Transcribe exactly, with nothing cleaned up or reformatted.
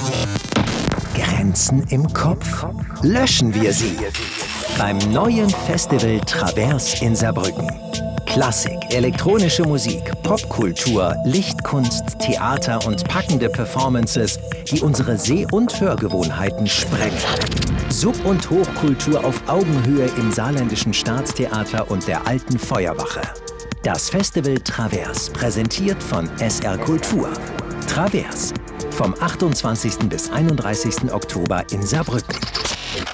Grenzen im Kopf? Löschen wir sie. Beim neuen Festival Travers in Saarbrücken. Klassik, elektronische Musik, Popkultur, Lichtkunst, Theater und packende Performances, die unsere Seh- und Hörgewohnheiten sprengen. Sub- und Hochkultur auf Augenhöhe im Saarländischen Staatstheater und der Alten Feuerwache. Das Festival Travers, präsentiert von S R Kultur. Travers, vom achtundzwanzigsten bis einunddreißigsten Oktober in Saarbrücken.